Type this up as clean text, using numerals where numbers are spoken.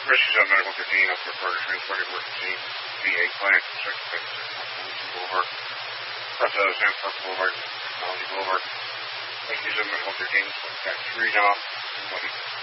Rescue 7 Medical 15, up for further transport emergency VA client, Second Boulevard, across Sanford Boulevard, Technology Boulevard. Rescue 7 Medical 15, contact 3 now,